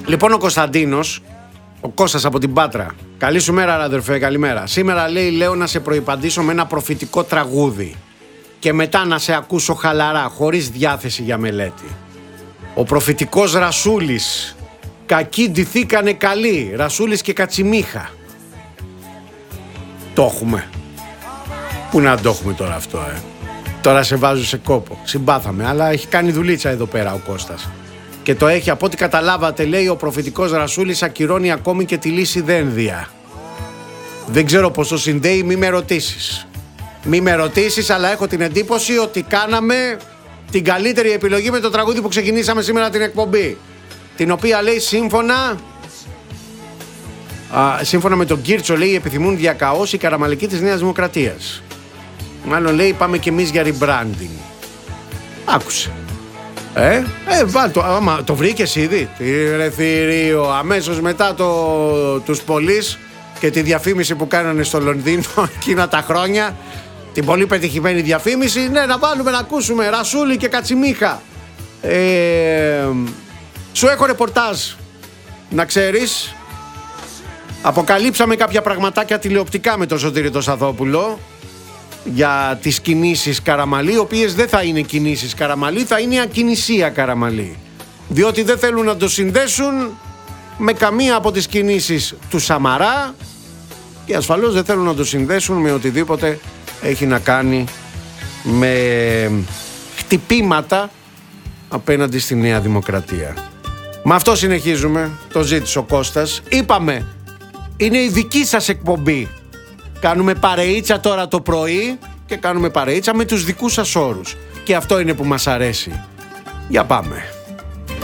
Λοιπόν, ο Κωνσταντίνος, ο Κώστας από την Πάτρα. Καλή σου μέρα, αδερφέ, καλημέρα. Σήμερα λέει, λέω να σε προϋπαντήσω με ένα προφητικό τραγούδι και μετά να σε ακούσω χαλαρά, χωρίς διάθεση για μελέτη. Ο προφητικός Ρασούλης. Κακοί ντυθήκανε καλοί. Ρασούλης και Κατσιμίχα. Το έχουμε. Πού να το έχουμε τώρα αυτό, Τώρα σε βάζω σε κόπο. Συμπάθαμε, αλλά έχει κάνει δουλίτσα εδώ πέρα ο Κώστας. Και το έχει, από ό,τι καταλάβατε, λέει, ο προφητικός Ρασούλης ακυρώνει ακόμη και τη λύση δένδια. Δεν ξέρω πώς το συνδέει, μη με ρωτήσεις. Μη με ρωτήσεις, αλλά έχω την εντύπωση ότι κάναμε την καλύτερη επιλογή με το τραγούδι που ξεκινήσαμε σήμερα την εκπομπή. Την οποία λέει σύμφωνα με τον Κίρτσο, λέει, επιθυμούν διακαώς οι καραμαλικοί της Νέας Δημοκρατίας. Μάλλον λέει πάμε κι εμείς για rebranding. Άκουσε. Άμα το βρήκες ήδη. Τι ρε θηρίο, αμέσως μετά τους Πολύς και τη διαφήμιση που κάνανε στο Λονδίνο εκείνα τα χρόνια, την πολύ πετυχημένη διαφήμιση, ναι, να βάλουμε να ακούσουμε Ρασούλη και Κατσιμίχα. Σου έχω ρεπορτάζ, να ξέρεις. Αποκαλύψαμε κάποια πραγματάκια τηλεοπτικά με τον Σωτήρη τον Σαθόπουλο για τις κινήσεις Καραμαλή, οι οποίες δεν θα είναι κινήσεις Καραμαλή, θα είναι ακινησία Καραμαλή. Διότι δεν θέλουν να το συνδέσουν με καμία από τις κινήσεις του Σαμαρά και ασφαλώς δεν θέλουν να το συνδέσουν με οτιδήποτε έχει να κάνει με χτυπήματα απέναντι στη Νέα Δημοκρατία. Με αυτό συνεχίζουμε, το ζήτησε ο Κώστας. Είπαμε, είναι η δική σας εκπομπή. Κάνουμε παρεΐτσα τώρα το πρωί και κάνουμε παρεΐτσα με τους δικούς σας όρους. Και αυτό είναι που μας αρέσει. Για πάμε.